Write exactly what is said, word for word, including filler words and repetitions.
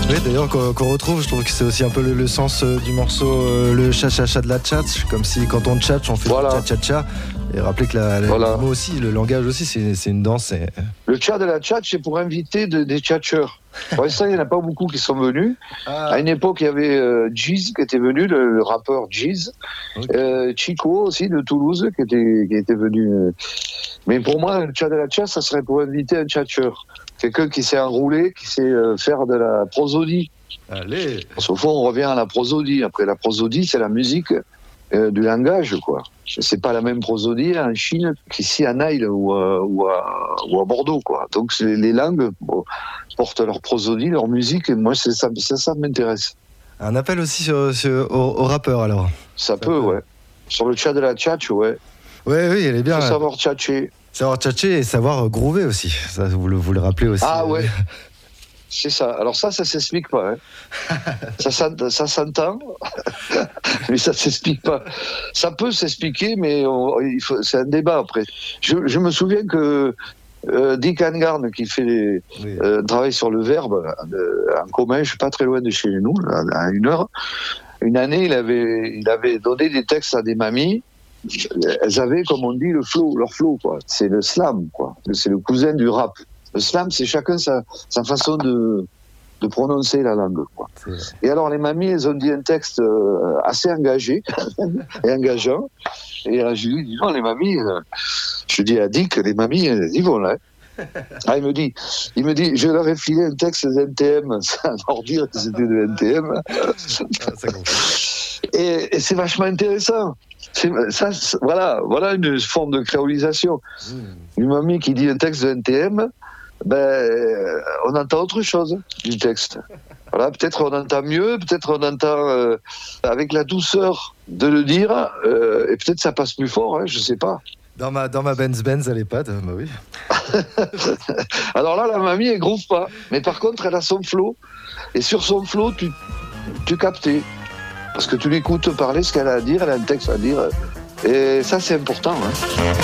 Oui, d'ailleurs, qu'on, qu'on retrouve, je trouve que c'est aussi un peu le, le sens euh, du morceau, euh, le cha-cha-cha de la tchatch, comme si quand on tchatch, on fait voilà. du cha-cha-cha. Et rappelez que la, la, voilà. le mot aussi, le langage aussi, c'est, c'est une danse. Et... Le tchat de la tchatch, c'est pour inviter de, des tchatcheurs. Pour l'instant, il n'y en a pas beaucoup qui sont venus. Ah. À une époque, il y avait euh, Jeez qui était venu, le, le rappeur Jeez. Okay. Euh, Chico aussi de Toulouse qui était, qui était venu. Mais pour moi, le tchat de la tchatch, ça serait pour inviter un tchatcheur. Quelqu'un qui s'est enroulé, qui sait euh, faire de la prosodie. Allez. Parce qu'au fond, on revient à la prosodie. Après, la prosodie, c'est la musique euh, du langage, quoi. C'est pas la même prosodie en Chine qu'ici à Naïle ou à, ou à, ou à Bordeaux, quoi. Donc, les langues bon, portent leur prosodie, leur musique, et moi, c'est ça, c'est ça qui m'intéresse. Un appel aussi sur, sur, aux, aux rappeurs, alors. Ça, ça peut, peut, ouais. Sur le chat de la tchatch, ouais. Ouais, oui, elle est bien. Il faut savoir tchatcher. Savoir tchatcher et savoir groover aussi. Ça, vous le, vous le rappelez aussi. Ah ouais. C'est ça. Alors ça, ça s'explique pas. Hein. ça, ça s'entend, mais ça s'explique pas. Ça peut s'expliquer, mais on, il faut, c'est un débat après. Je, je me souviens que euh, Dick Angarn, qui fait les, oui. euh, travaille sur le verbe euh, en commun, je suis pas très loin de chez nous, à une heure. Une année, il avait, il avait donné des textes à des mamies. Elles avaient, comme on dit, le flow, leur flow, quoi. C'est le slam, quoi. C'est le cousin du rap. Le slam, c'est chacun sa, sa façon de, de prononcer la langue, quoi. Et alors, les mamies, elles ont dit un texte euh, assez engagé et engageant. Et euh, je lui dis, non, les mamies, euh, je dis à Dick, les mamies, elles y vont là. Ah, il me dit, il me dit, je leur ai filé un texte de N T M, sans leur dire que c'était de N T M. Ah, et, et c'est vachement intéressant. C'est, ça, c'est, voilà, voilà une forme de créolisation. Mmh. Une mamie qui dit un texte de N T M, ben, on entend autre chose du texte. Voilà, peut-être on entend mieux, peut-être on entend euh, avec la douceur de le dire, euh, et peut-être ça passe plus fort, hein, je sais pas. Dans ma, dans ma Benz Benz à l'EHPAD, bah oui. Alors là, la mamie, elle groove pas. Mais par contre, elle a son flow. Et sur son flow, tu, tu captais. Parce que tu l'écoutes parler ce qu'elle a à dire, elle a un texte à dire. Et ça, c'est important. Hein.